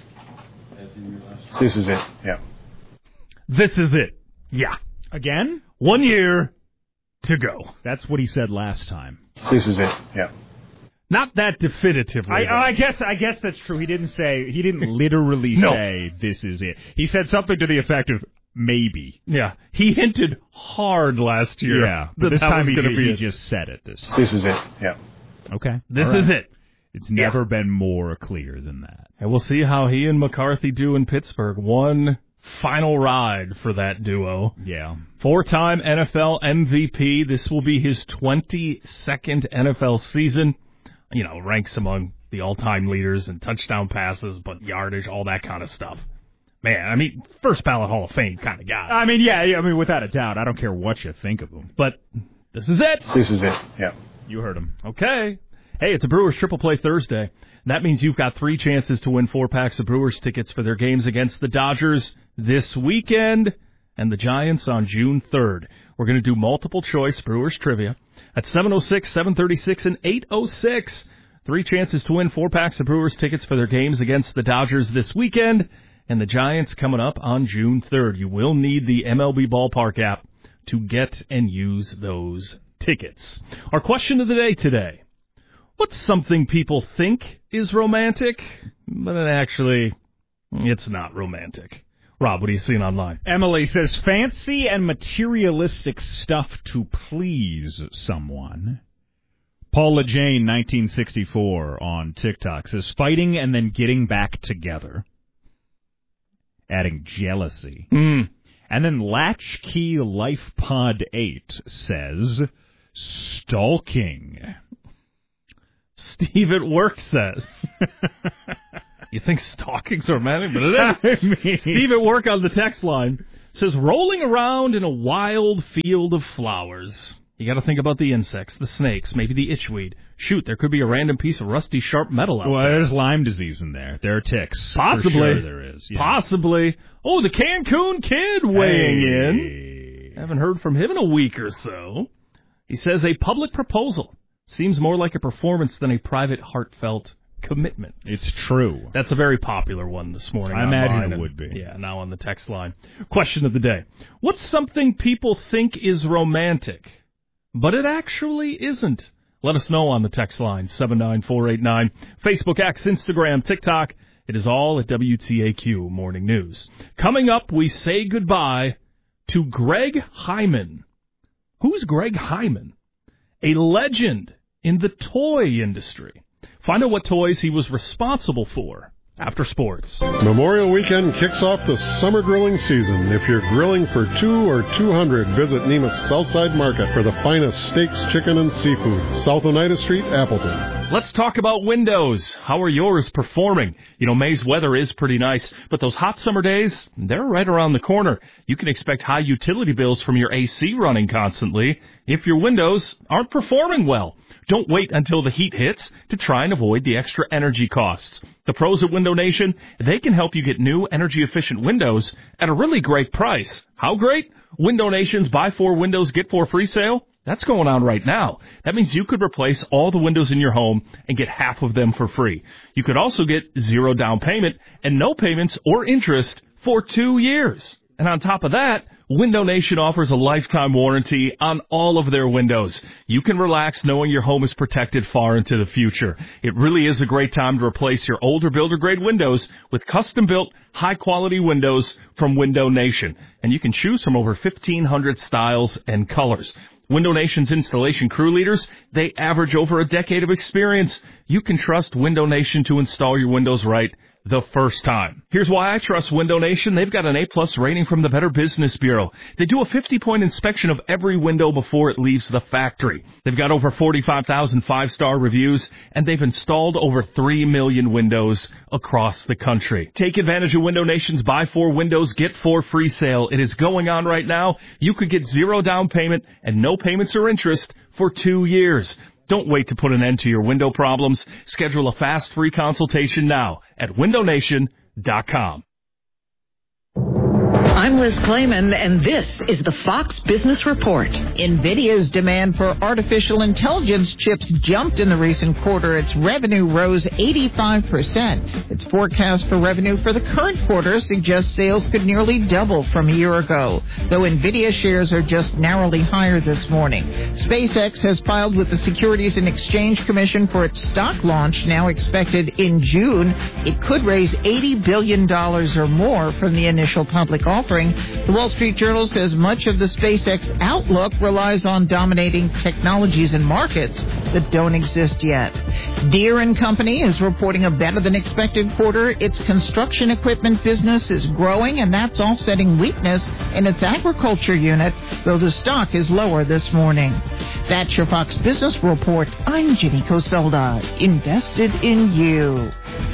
Speaker 4: This is it, yeah.
Speaker 1: This is it, yeah.
Speaker 2: Again?
Speaker 1: One year to go.
Speaker 2: That's what he said last time.
Speaker 4: This is it, yeah.
Speaker 1: Not that definitively.
Speaker 2: I, I guess I guess that's true. He didn't say, he didn't literally
Speaker 1: no.
Speaker 2: say, this is it. He said something to the effect of, maybe.
Speaker 1: Yeah, he hinted hard last year.
Speaker 2: Yeah, but this time he,
Speaker 1: gonna
Speaker 2: he,
Speaker 1: be
Speaker 2: he
Speaker 1: it.
Speaker 2: just said it. This time.
Speaker 4: This is it, yeah.
Speaker 2: Okay.
Speaker 1: This
Speaker 2: right.
Speaker 1: is it.
Speaker 2: It's never yeah. been more clear than that.
Speaker 1: And we'll see how he and McCarthy do in Pittsburgh. One final ride for that duo.
Speaker 2: Yeah.
Speaker 1: Four-time N F L M V P. This will be his twenty-second N F L season. You know, ranks among the all-time leaders in touchdown passes, but yardage, all that kind of stuff. Man, I mean, first ballot Hall of Fame kind of guy.
Speaker 2: I mean, yeah, I mean, without a doubt. I don't care what you think of him.
Speaker 1: But this is it.
Speaker 4: This is it, yeah.
Speaker 2: You heard him.
Speaker 1: Okay. Hey, it's a Brewers Triple Play Thursday. That means you've got three chances to win four packs of Brewers tickets for their games against the Dodgers this weekend and the Giants on June third. We're going to do multiple choice Brewers trivia at seven oh six, seven thirty-six, and eight oh six. Three chances to win four packs of Brewers tickets for their games against the Dodgers this weekend and the Giants coming up on June third. You will need the M L B Ballpark app to get and use those tickets. Our question of the day today. What's something people think is romantic, but it actually, it's not romantic? Rob, what are you seeing online?
Speaker 2: Emily says, fancy and materialistic stuff to please someone. Paula Jane, nineteen sixty-four, on TikTok, says, fighting and then getting back together. Adding jealousy.
Speaker 1: Mm.
Speaker 2: And then Latchkey Life Pod eight says, stalking.
Speaker 1: Steve at work says. You think stalking's romantic, but it is. I mean, Steve at work on the text line says, rolling around in a wild field of flowers. You got to think about the insects, the snakes, maybe the itchweed. Shoot, there could be a random piece of rusty, sharp metal out
Speaker 2: well,
Speaker 1: there.
Speaker 2: Well, there's Lyme disease in there. There are ticks.
Speaker 1: Possibly.
Speaker 2: For sure there is. Yeah.
Speaker 1: Possibly. Oh, the Cancun Kid weighing
Speaker 2: hey.
Speaker 1: in. Haven't heard from him in a week or so. He says, a public proposal seems more like a performance than a private, heartfelt commitment.
Speaker 2: It's true.
Speaker 1: That's a very popular one this morning.
Speaker 2: I imagine it
Speaker 1: and,
Speaker 2: would be.
Speaker 1: Yeah, now on the text line. Question of the day. What's something people think is romantic, but it actually isn't? Let us know on the text line, seven nine four eight nine. Facebook, X, Instagram, TikTok. It is all at W T A Q Morning News. Coming up, we say goodbye to Greg Hyman. Who's Greg Hyman? A legend in the toy industry. Find out what toys he was responsible for after sports.
Speaker 6: Memorial Weekend kicks off the summer grilling season. If you're grilling for two or two hundred, visit Nemus Southside Market for the finest steaks, chicken, and seafood. South Oneida Street, Appleton.
Speaker 1: Let's talk about windows. How are yours performing? You know, May's weather is pretty nice, but those hot summer days, they're right around the corner. You can expect high utility bills from your A C running constantly if your windows aren't performing well. Don't wait until the heat hits to try and avoid the extra energy costs. The pros at Window Nation, they can help you get new energy-efficient windows at a really great price. How great? Window Nation's Buy Four Windows, Get Four Free sale. That's going on right now. That means you could replace all the windows in your home and get half of them for free. You could also get zero down payment and no payments or interest for two years. And on top of that, Window Nation offers a lifetime warranty on all of their windows. You can relax knowing your home is protected far into the future. It really is a great time to replace your older builder-grade windows with custom-built, high-quality windows from Window Nation. And you can choose from over fifteen hundred styles and colors. Window Nation's installation crew leaders, they average over a decade of experience. You can trust Window Nation to install your windows right the first time. Here's why I trust Window Nation. They've got an A-plus rating from the Better Business Bureau. They do a fifty-point inspection of every window before it leaves the factory. They've got over forty-five thousand five-star reviews, and they've installed over three million windows across the country. Take advantage of Window Nation's Buy Four Windows, Get Four Free sale. It is going on right now. You could get zero down payment and no payments or interest for two years. Don't wait to put an end to your window problems. Schedule a fast free consultation now at window nation dot com.
Speaker 7: I'm Liz Clayman, and this is the Fox Business Report.
Speaker 19: NVIDIA's demand for artificial intelligence chips jumped in the recent quarter. Its revenue rose eighty-five percent. Its forecast for revenue for the current quarter suggests sales could nearly double from a year ago, though NVIDIA shares are just narrowly higher this morning. SpaceX has filed with the Securities and Exchange Commission for its stock launch, now expected in June. It could raise eighty billion dollars or more from the initial public offering. The Wall Street Journal says much of the SpaceX outlook relies on dominating technologies and markets that don't exist yet. Deere and Company is reporting a better-than-expected quarter. Its construction equipment business is growing, and that's offsetting weakness in its agriculture unit, though the stock is lower this morning. That's your Fox Business Report. I'm Ginny Coselda. Invested in you.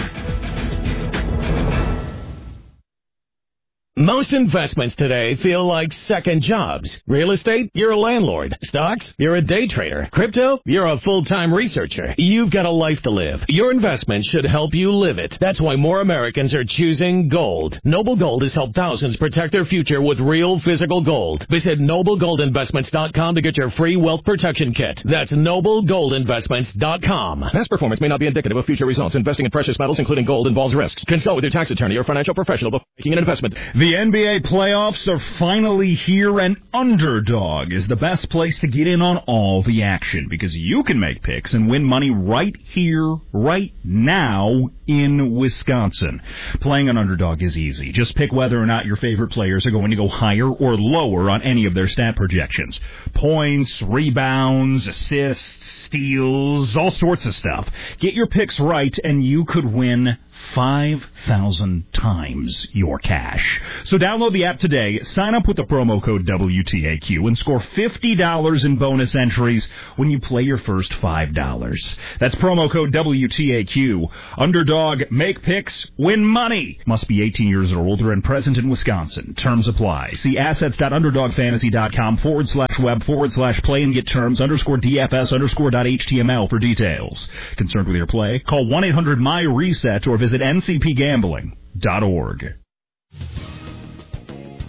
Speaker 8: Most investments today feel like second jobs. Real estate, you're a landlord. Stocks, you're a day trader. Crypto, you're a full-time researcher. You've got a life to live. Your investment should help you live it. That's why more Americans are choosing gold. Noble Gold has helped thousands protect their future with real physical gold. Visit noble gold investments dot com to get your free wealth protection kit. That's noble gold investments dot com.
Speaker 9: Past performance may not be indicative of future results. Investing in precious metals, including gold, involves risks. Consult with your tax attorney or financial professional before making an investment.
Speaker 2: The N B A playoffs are finally here, and Underdog is the best place to get in on all the action because you can make picks and win money right here, right now in Wisconsin. Playing on Underdog is easy. Just pick whether or not your favorite players are going to go higher or lower on any of their stat projections. Points, rebounds, assists, steals, all sorts of stuff. Get your picks right, and you could win five thousand times your cash. So download the app today, sign up with the promo code W T A Q, and score fifty dollars in bonus entries when you play your first five dollars. That's promo code W T A Q. Underdog, make picks, win money. Must be eighteen years or older and present in Wisconsin. Terms apply. See assets.underdogfantasy.com forward slash web forward slash play and get terms underscore DFS underscore dot HTML for details. Concerned with your play? Call one eight hundred M Y reset or visit N C P gambling dot org.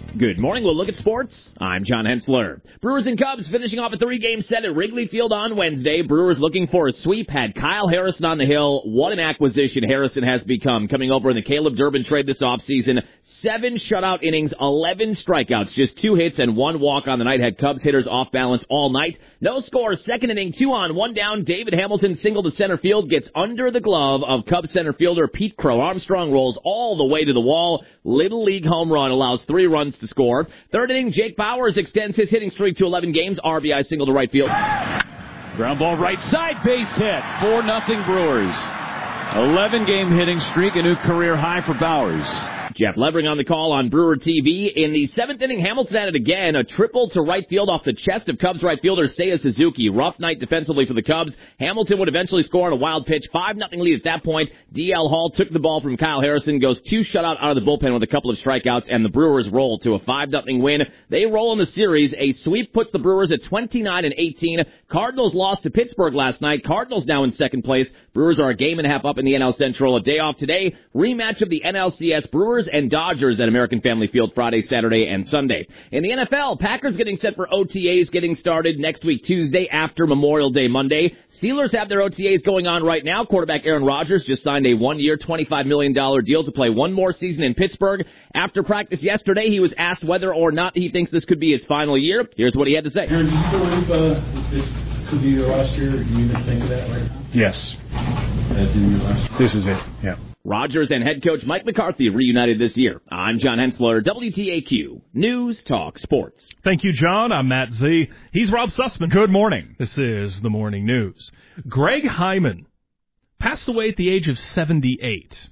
Speaker 10: Good morning. We'll look at sports. I'm John Hensler. Brewers and Cubs finishing off a three-game set at Wrigley Field on Wednesday. Brewers looking for a sweep, had Kyle Harrison on the hill. What an acquisition Harrison has become, coming over in the Caleb Durbin trade this offseason. Seven shutout innings, eleven strikeouts, just two hits and one walk on the night. Had Cubs hitters off balance all night. No score, second inning, two on, one down. David Hamilton single to center field, gets under the glove of Cubs center fielder Pete Crow. Armstrong rolls all the way to the wall. Little league home run allows three runs to score. Third inning, Jake Bauers extends his hitting streak to eleven games. R B I single to right field.
Speaker 11: Ground ball right side, base hit. four nothing Brewers. eleven game hitting streak, a new career high for Bauers.
Speaker 10: Jeff Levering on the call on Brewer T V. In the seventh inning, Hamilton at it again. A triple to right field off the chest of Cubs right fielder Seiya Suzuki. Rough night defensively for the Cubs. Hamilton would eventually score on a wild pitch. five nothing lead at that point. D L Hall took the ball from Kyle Harrison, goes two shutout out of the bullpen with a couple of strikeouts, and the Brewers roll to a five nothing win. They roll in the series. A sweep puts the Brewers at twenty-nine and eighteen. Cardinals lost to Pittsburgh last night. Cardinals now in second place. Brewers are a game and a half up in the N L Central. A day off today. Rematch of the N L C S. Brewers and Dodgers at American Family Field Friday, Saturday, and Sunday. In the N F L, Packers getting set for O T As getting started next week Tuesday after Memorial Day Monday. Steelers have their O T As going on right now. Quarterback Aaron Rodgers just signed a one-year, twenty-five million dollars deal to play one more season in Pittsburgh. After practice yesterday, he was asked whether or not he thinks this could be his final year. Here's what he had to say.
Speaker 5: Aaron, do you believe uh, this could be your last year, or do you even think of that right now?
Speaker 4: Yes.
Speaker 5: As in your last year?
Speaker 4: This is it, yeah.
Speaker 10: Rodgers and head coach Mike McCarthy reunited this year. I'm John Hensler, W T A Q, News Talk Sports.
Speaker 1: Thank you, John. I'm Matt Z. He's Rob Sussman.
Speaker 2: Good morning.
Speaker 1: This is the Morning News. Greg Hyman passed away at the age of seventy-eight.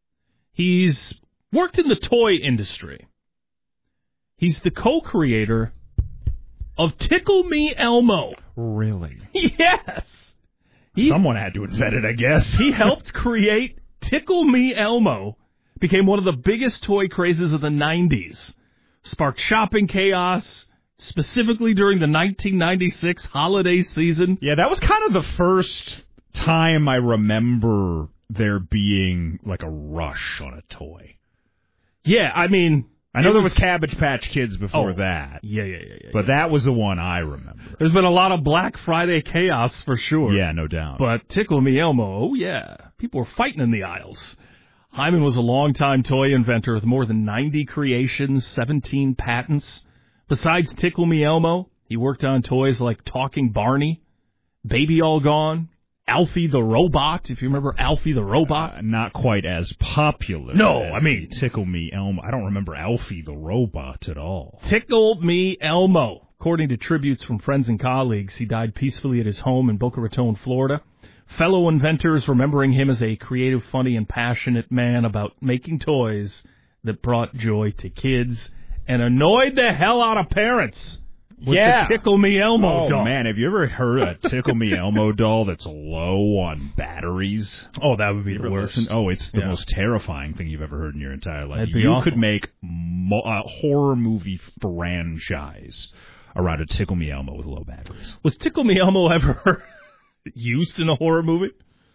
Speaker 1: He's worked in the toy industry. He's the co-creator of Tickle Me Elmo.
Speaker 2: Really?
Speaker 1: Yes. He,
Speaker 2: Someone had to invent it, I guess.
Speaker 1: He helped create Tickle Me Elmo. Became one of the biggest toy crazes of the nineties. Sparked shopping chaos, specifically during the nineteen ninety-six holiday season.
Speaker 2: Yeah, that was kind of the first time I remember there being like a rush on a toy.
Speaker 1: Yeah, I mean,
Speaker 2: I know
Speaker 1: it
Speaker 2: there
Speaker 1: was
Speaker 2: was Cabbage Patch Kids before
Speaker 1: oh,
Speaker 2: that.
Speaker 1: Yeah, yeah, yeah, yeah.
Speaker 2: But
Speaker 1: yeah.
Speaker 2: that was the one I remember.
Speaker 1: There's been a lot of Black Friday chaos for sure.
Speaker 2: Yeah, no doubt.
Speaker 1: But Tickle Me Elmo, oh yeah. People were fighting in the aisles. Hyman was a longtime toy inventor with more than ninety creations, seventeen patents. Besides Tickle Me Elmo, he worked on toys like Talking Barney, Baby All Gone, Alfie the Robot, if you remember Alfie the Robot.
Speaker 2: Uh, not quite as popular.
Speaker 1: No,
Speaker 2: as
Speaker 1: I mean...
Speaker 2: Tickle Me Elmo. I don't remember Alfie the Robot at all.
Speaker 1: Tickle Me Elmo. According to tributes from friends and colleagues, he died peacefully at his home in Boca Raton, Florida. Fellow inventors remembering him as a creative, funny, and passionate man about making toys that brought joy to kids and annoyed the hell out of parents. With
Speaker 2: yeah.
Speaker 1: the Tickle Me Elmo
Speaker 2: oh,
Speaker 1: doll.
Speaker 2: Oh, man, have you ever heard a Tickle Me Elmo doll that's low on batteries?
Speaker 1: Oh, that would be the worst.
Speaker 2: Listen? Oh, it's the
Speaker 1: yeah.
Speaker 2: most terrifying thing you've ever heard in your entire life.
Speaker 1: That'd be
Speaker 2: you
Speaker 1: awful.
Speaker 2: could make mo- a horror movie franchise around a Tickle Me Elmo with low batteries.
Speaker 1: Was Tickle Me Elmo ever used in a horror movie?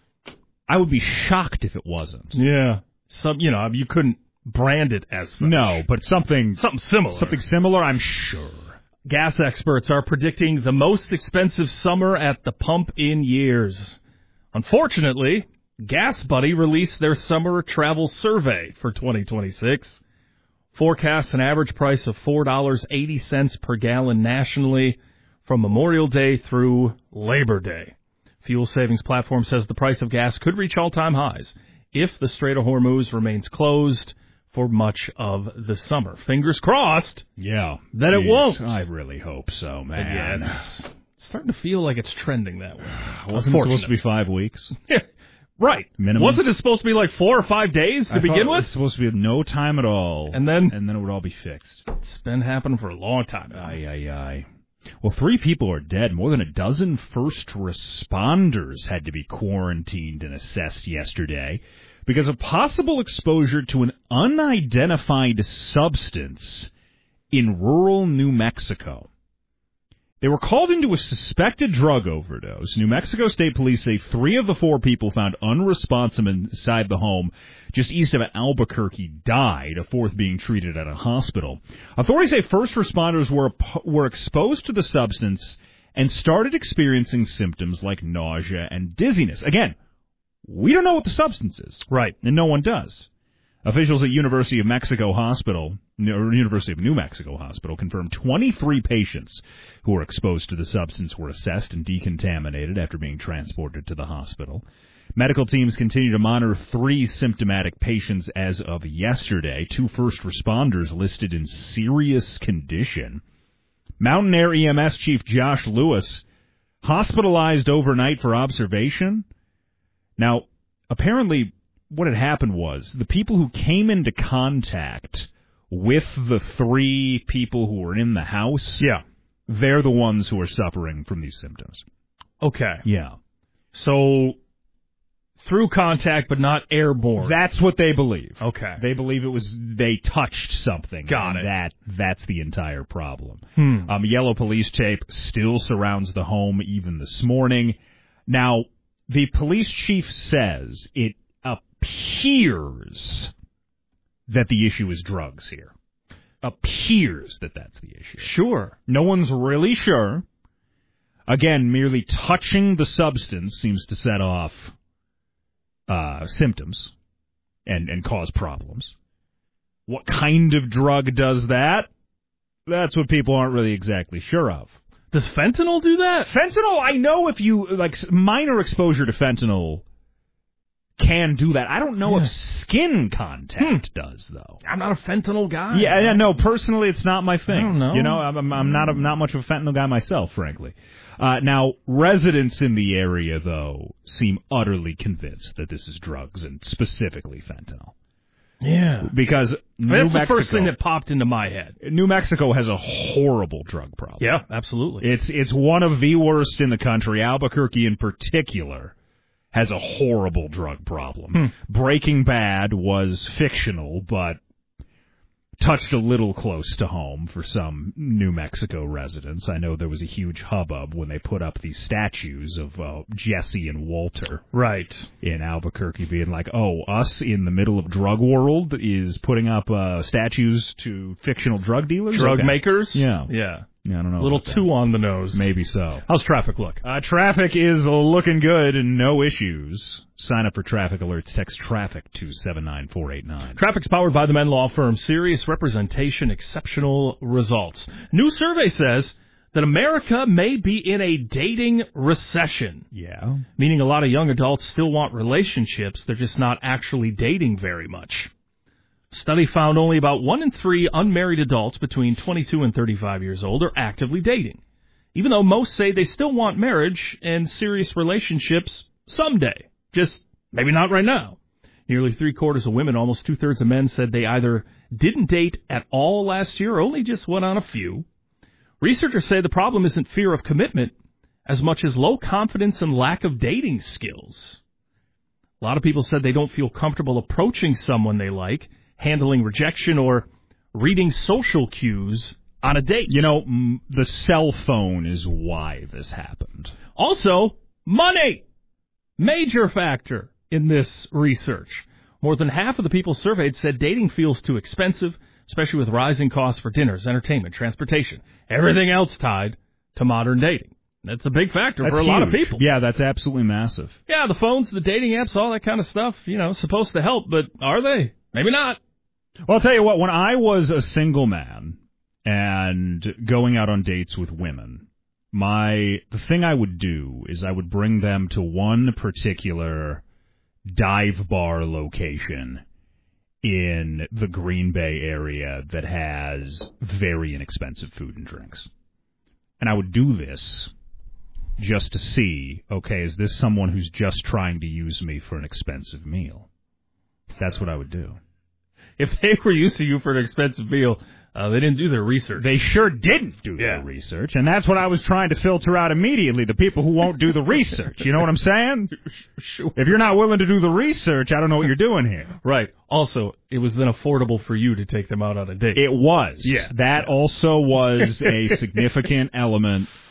Speaker 2: I would be shocked if it wasn't.
Speaker 1: Yeah. Some, you know, you couldn't brand it as such.
Speaker 2: No, but something...
Speaker 1: Something similar.
Speaker 2: Something similar, I'm sure.
Speaker 1: Gas experts are predicting the most expensive summer at the pump in years. Unfortunately, Gas Buddy released their summer travel survey for twenty twenty-six. Forecasts an average price of four dollars and eighty cents per gallon nationally from Memorial Day through Labor Day. Fuel savings platform says the price of gas could reach all-time highs if the Strait of Hormuz remains closed for much of the summer. Fingers crossed.
Speaker 2: Yeah.
Speaker 1: That
Speaker 2: Jeez,
Speaker 1: it won't.
Speaker 2: I really hope so, man.
Speaker 1: Yeah, it's starting to feel like it's trending that way.
Speaker 2: Wasn't it supposed to be five weeks?
Speaker 1: Right.
Speaker 2: Minimum.
Speaker 1: Wasn't it supposed to be like four or five days to
Speaker 2: I
Speaker 1: begin
Speaker 2: it
Speaker 1: with?
Speaker 2: was supposed to be no time at all.
Speaker 1: And then?
Speaker 2: And then it would all be fixed.
Speaker 1: It's been happening for a long time now.
Speaker 2: Aye, aye, aye. Well, three people are dead. More than a dozen first responders had to be quarantined and assessed yesterday because of possible exposure to an unidentified substance in rural New Mexico. They were called into a suspected drug overdose. New Mexico State Police say three of the four people found unresponsive inside the home just east of Albuquerque died, a fourth being treated at a hospital. Authorities say first responders were were exposed to the substance and started experiencing symptoms like nausea and dizziness. Again, we don't know what the substance is.
Speaker 1: Right.
Speaker 2: And no one does. Officials at University of Mexico Hospital, or University of New Mexico Hospital, confirmed twenty-three patients who were exposed to the substance were assessed and decontaminated after being transported to the hospital. Medical teams continue to monitor three symptomatic patients as of yesterday. Two first responders listed in serious condition. Mountain Air E M S Chief Josh Lewis hospitalized overnight for observation. Now, apparently, what had happened was the people who came into contact with the three people who were in the house,
Speaker 1: yeah,
Speaker 2: they're the ones who are suffering from these symptoms.
Speaker 1: Okay.
Speaker 2: Yeah.
Speaker 1: So, through contact, but not airborne.
Speaker 2: That's what they believe.
Speaker 1: Okay.
Speaker 2: They believe it was, they touched something.
Speaker 1: Got
Speaker 2: and
Speaker 1: it.
Speaker 2: That, that's the entire problem.
Speaker 1: Hmm.
Speaker 2: Um, yellow police tape still surrounds the home even this morning. Now, the police chief says it appears that the issue is drugs here. Appears that that's the issue.
Speaker 1: Sure.
Speaker 2: No one's really sure. Again, merely touching the substance seems to set off uh, symptoms and, and cause problems. What kind of drug does that? That's what people aren't really exactly sure of.
Speaker 1: Does fentanyl do that?
Speaker 2: Fentanyl, I know if you, like, minor exposure to fentanyl can do that. I don't know
Speaker 1: yeah.
Speaker 2: if skin contact hmm. does, though.
Speaker 1: I'm not a fentanyl guy.
Speaker 2: Yeah, yeah, no, personally, it's not my thing.
Speaker 1: I don't know.
Speaker 2: You know, I'm, I'm not a, not much of a fentanyl guy myself, frankly. Uh, now, residents in the area, though, seem utterly convinced that this is drugs, and specifically fentanyl.
Speaker 1: Yeah.
Speaker 2: Because New
Speaker 1: That's
Speaker 2: Mexico,
Speaker 1: the first thing that popped into my head.
Speaker 2: New Mexico has a horrible drug problem.
Speaker 1: Yeah, absolutely.
Speaker 2: It's it's one of the worst in the country. Albuquerque, in particular, has a horrible drug problem.
Speaker 1: Hmm.
Speaker 2: Breaking Bad was fictional, but touched a little close to home for some New Mexico residents. I know there was a huge hubbub when they put up these statues of uh, Jesse and Walter.
Speaker 1: Right.
Speaker 2: In Albuquerque, being like, oh, us in the middle of drug world is putting up uh, statues to fictional drug dealers?
Speaker 1: Drug
Speaker 2: okay.
Speaker 1: makers?
Speaker 2: Yeah.
Speaker 1: Yeah.
Speaker 2: Yeah, I don't know.
Speaker 1: A little too
Speaker 2: that.
Speaker 1: on the nose.
Speaker 2: Maybe so.
Speaker 1: How's traffic look?
Speaker 2: Uh, traffic is looking good and no issues. Sign up for traffic alerts. Text traffic to seven nine four eight nine.
Speaker 1: Traffic's powered by the Menn Law Firm. Serious representation, exceptional results. New survey says that America may be in a dating recession.
Speaker 2: Yeah.
Speaker 1: Meaning a lot of young adults still want relationships. They're just not actually dating very much. Study found only about one in three unmarried adults between twenty-two and thirty-five years old are actively dating, even though most say they still want marriage and serious relationships someday, just maybe not right now. Nearly three-quarters of women, almost two-thirds of men, said they either didn't date at all last year or only just went on a few. Researchers say the problem isn't fear of commitment as much as low confidence and lack of dating skills. A lot of people said they don't feel comfortable approaching someone they like, handling rejection, or reading social cues on a date.
Speaker 2: You know, m- the cell phone is why this happened.
Speaker 1: Also, money! Major factor in this research. More than half of the people surveyed said dating feels too expensive, especially with rising costs for dinners, entertainment, transportation, everything else tied to modern dating. That's a big factor
Speaker 2: that's
Speaker 1: for a
Speaker 2: huge.
Speaker 1: lot of people.
Speaker 2: Yeah, that's absolutely massive.
Speaker 1: Yeah, the phones, the dating apps, all that kind of stuff, you know, supposed to help, but are they? Maybe not.
Speaker 2: Well, I'll tell you what, when I was a single man and going out on dates with women, my the thing I would do is I would bring them to one particular dive bar location in the Green Bay area that has very inexpensive food and drinks. And I would do this just to see, okay, is this someone who's just trying to use me for an expensive meal? That's what I would do.
Speaker 1: If they were using you for an expensive meal, uh, they didn't do their research.
Speaker 2: They sure didn't do
Speaker 1: yeah.
Speaker 2: their research, and that's what I was trying to filter out immediately, the people who won't do the research. You know what I'm saying?
Speaker 1: Sure.
Speaker 2: If you're not willing to do the research, I don't know what you're doing here.
Speaker 1: Right. Also, it was then affordable for you to take them out on a date.
Speaker 2: It was.
Speaker 1: Yeah.
Speaker 2: That also was a significant element